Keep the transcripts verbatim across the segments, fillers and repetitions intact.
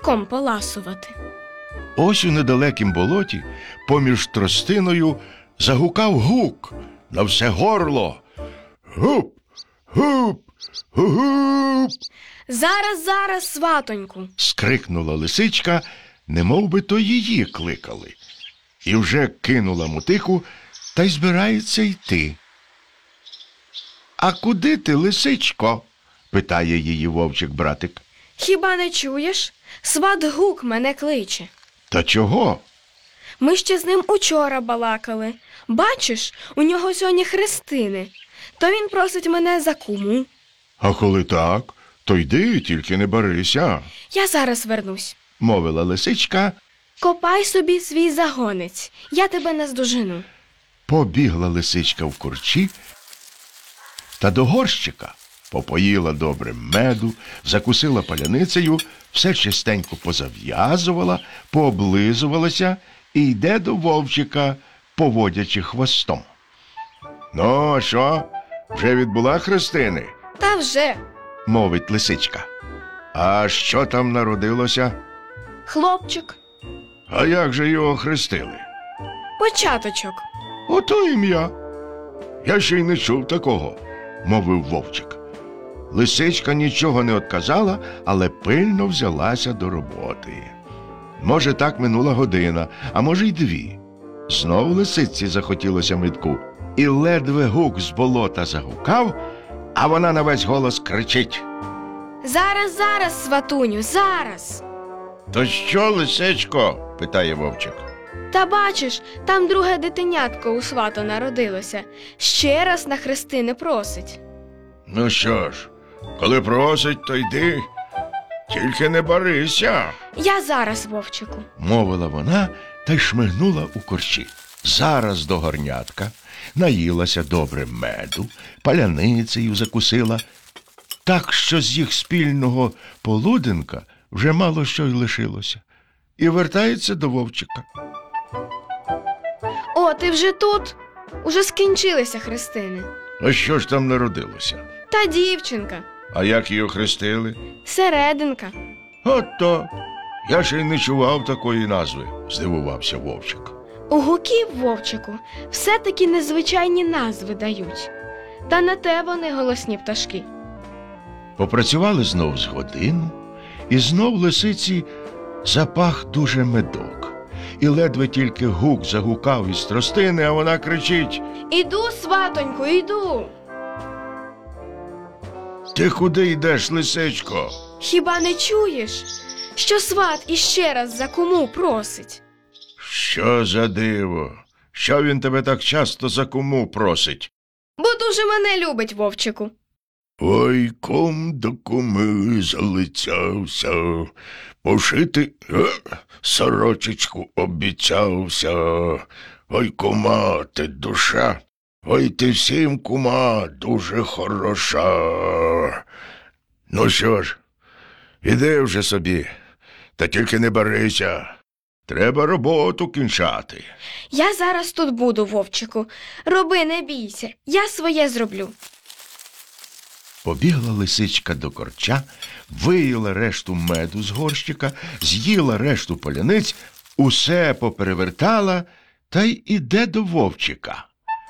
піском поласувати. Ось у недалекім болоті поміж тростиною загукав гук на все горло. Гуп, гуп, гуп. Зараз, зараз, сватоньку. Скрикнула лисичка, немов би то її кликали. І вже кинула мотику та й збирається йти. А куди ти, лисичко? Питає її вовчик-братик. Хіба не чуєш? Сват гук мене кличе. Та чого? Ми ще з ним учора балакали. Бачиш, у нього сьогодні хрестини. То він просить мене за куму. А коли так, то йди, тільки не барися, Я зараз вернусь. мовила лисичка. Копай собі свій загонець, я тебе наздожену. Побігла лисичка в корчі та до горщика. Попоїла добре меду, закусила паляницею, все чистенько позав'язувала, пооблизувалася і йде до вовчика, поводячи хвостом. Ну, а що, вже відбула хрестини? Та вже. Мовить лисичка. А що там народилося? Хлопчик. А як же його хрестили? Початочок. Ото ім'я. Я ще й не чув такого, мовив вовчик. Лисичка нічого не одказала, але пильно взялася до роботи. Може, так минула година, а може й дві. Знову лисиці захотілося медку. І ледве гук з болота загукав, а вона на весь голос кричить. Зараз, зараз, сватуню, зараз. То що, лисичко? Питає вовчик. Та бачиш, там друге дитинятко у свата народилося. Ще раз на хрестини просить. Ну що ж, коли просить, то йди, тільки не барися, Я зараз, вовчику. мовила вона та й шмигнула у корчі. Зараз до горнятка, наїлася добре меду, паляницею закусила, так що з їх спільного полуденка вже мало що й лишилося. І вертається до вовчика. О, ти вже тут? Уже скінчилися хрестини. А що ж там народилося? Та дівчинка. А як її хрестили? Серединка. От-то, я ще й не чував такої назви, здивувався вовчик. У гуків, вовчику, все-таки незвичайні назви дають. Та не те вони голосні пташки. Попрацювали знов з годину, і знов лисиці запах дуже медок. І ледве тільки гук загукав із тростини, а вона кричить: Іду, сватоньку, іду. Ти куди йдеш, лисичко? Хіба не чуєш, що сват іще раз за куму просить? Що за диво? Що він тебе так часто за куму просить? Бо дуже мене любить, вовчику. Ой, кум до куми залицявся, пошити е, сорочечку обіцявся. Ой, кума, ти душа, ой, ти всім, кума, дуже хороша. Ну що ж, іди вже собі, та тільки не барися. Треба роботу кінчати. Я зараз тут буду, вовчику. Роби, не бійся, я своє зроблю. Побігла лисичка до корча, виїла решту меду з горщика, з'їла решту поляниць, усе поперевертала та й іде до вовчика.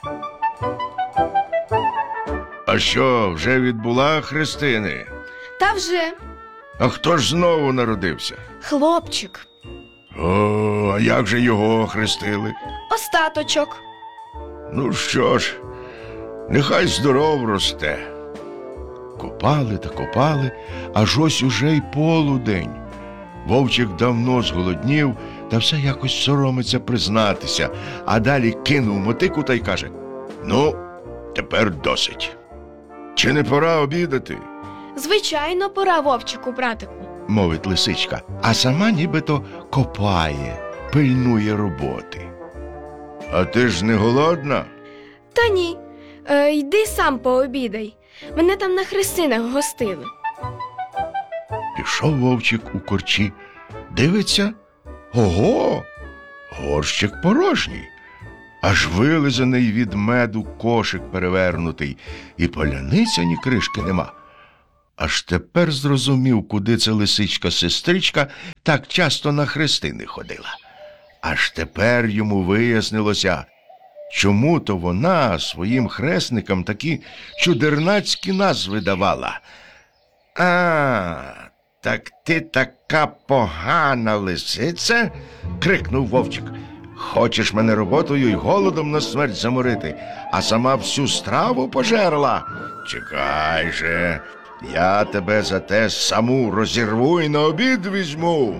А що, вже відбула хрестини? Та вже. А хто ж знову народився? Хлопчик. О, а як же його хрестили? Остаточок. Ну що ж, нехай здоров росте. Копали та копали, аж ось уже й полудень. Вовчик давно зголоднів, та все якось соромиться признатися, а далі кинув мотику та й каже: ну, тепер досить. Чи не пора обідати? Звичайно, пора, вовчику, братику. Мовить лисичка, а сама нібито копає, пильнує роботи. А ти ж не голодна? Та ні, е, йди сам пообідай. Мене там на хрестинах гостили. Пішов вовчик у корчі, дивиться, ого, горщик порожній, аж вилизаний від меду кошик перевернутий, і поляниця ні кришки нема. Аж тепер зрозумів, куди це лисичка-сестричка так часто на хрестини ходила. Аж тепер йому вияснилося, чому то вона своїм хресникам такі чудернацькі назви давала. «А, так ти така погана лисиця?» – крикнув вовчик. «Хочеш мене роботою й голодом на смерть заморити, а сама всю страву пожерла? Чекай же, я тебе за те саму розірву і на обід візьму!»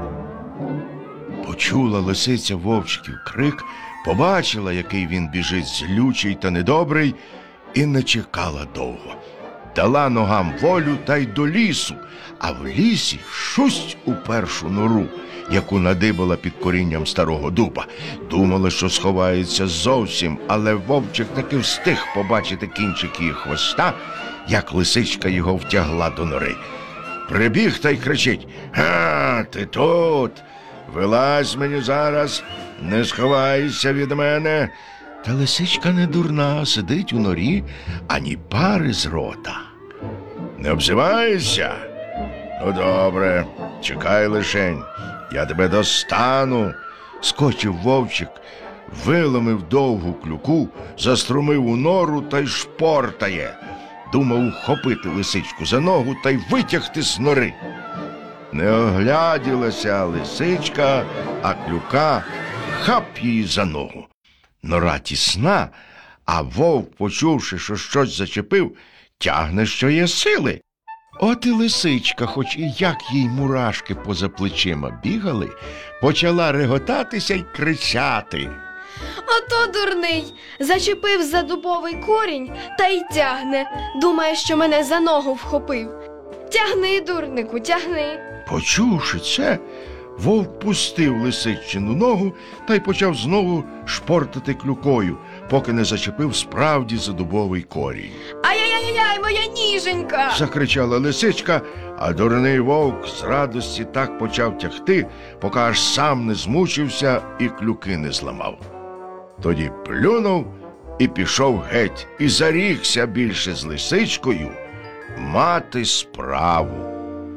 Почула лисиця вовчиків крик, побачила, який він біжить злючий та недобрий, і не чекала довго. Дала ногам волю та й до лісу, а в лісі шусть у першу нору, яку надибала під корінням старого дуба. Думала, що сховається зовсім, але вовчик таки встиг побачити кінчик її хвоста, як лисичка його втягла до нори. Прибіг та й кричить: «А, ти тут! Вилазь мені зараз, не сховайся від мене!» Та лисичка не дурна, сидить у норі, ані пари з рота. «Не обзивайся? Ну, добре, чекай лишень, я тебе достану!» Скочив вовчик, виломив довгу клюку, заструмив у нору та й шпортає. Думав ухопити лисичку за ногу та й витягти з нори. Не огляділася лисичка, а клюка хап її за ногу. Нора тісна, а вовк, почувши, що щось зачепив, тягне, що є сили. От і лисичка, хоч і як їй мурашки поза плечима бігали, почала реготатися й кричати. Ото дурний, зачепив за дубовий корінь та й тягне. Думає, що мене за ногу вхопив. Тягни, дурнику, тягни. Почувши це, вовк пустив лисичину ногу та й почав знову шпортати клюкою, поки не зачепив справді за дубовий корінь. «Ай-яй-яй, моя ніженька!» – закричала лисичка, а дурний вовк з радості так почав тягти, поки аж сам не змучився і клюки не зламав. Тоді плюнув і пішов геть, і зарікся більше з лисичкою мати справу.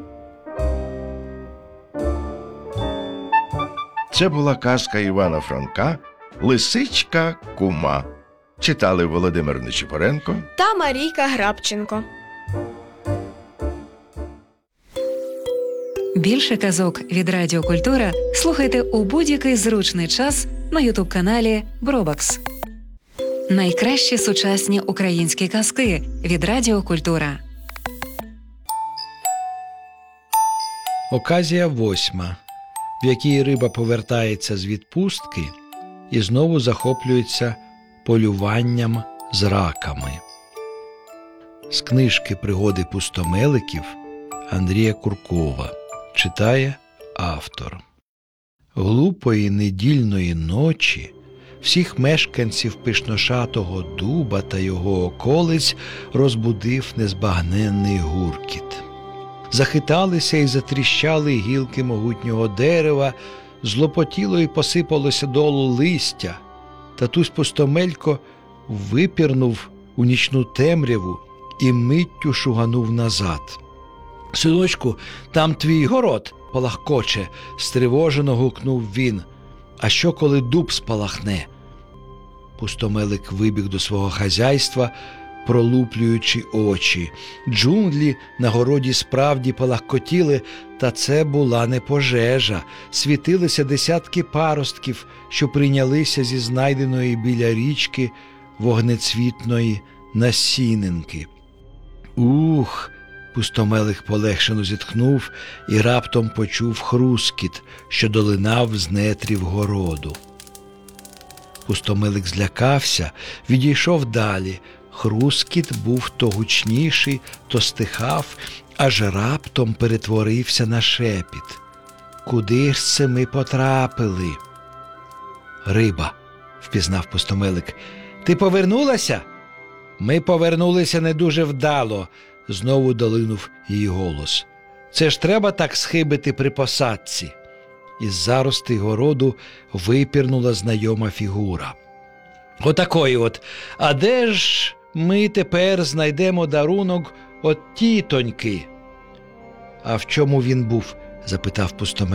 Це була казка Івана Франка «Лисичка кума». Читали Володимир Нечипоренко та Марійка Грабченко. Більше казок від Радіо Культура слухайте у будь-який зручний час на ютуб-каналі Бробакс. Найкращі сучасні українські казки від Радіо Культура. Оказія восьма, в якій риба повертається з відпустки і знову захоплюється полюванням з раками. З книжки «Пригоди пустомеликів» Андрія Куркова. Читає автор. Глупої недільної ночі всіх мешканців пишношатого дуба та його околиць розбудив незбагненний гуркіт. Захиталися і затріщали гілки могутнього дерева, злопотіло і посипалося долу листя. Татусь Пустомелько випірнув у нічну темряву і миттю шуганув назад. «Синочку, там твій город палахкоче», – стривожено гукнув він. «А що, коли дуб спалахне?» Пустомелик вибіг до свого хазяйства, пролуплюючи очі. Джунглі на городі справді палахкотіли, та це була не пожежа. Світилися десятки паростків, що прийнялися зі знайденої біля річки вогнецвітної насінинки. «Ух!» – Пустомелик полегшено зітхнув і раптом почув хрускіт, що долинав з нетрів городу. Пустомелик злякався, відійшов далі. Хрускіт був то гучніший, то стихав, аж раптом перетворився на шепіт. «Куди ж це ми потрапили?» «Риба», – впізнав Пустомелик. «Ти повернулася?» «Ми повернулися не дуже вдало», – знову долинув її голос. «Це ж треба так схибити при посадці». Із заростей городу випірнула знайома фігура. «Отакої от. А де ж ми тепер знайдемо дарунок от тітоньки. А в чому він був? Запитав пустомець.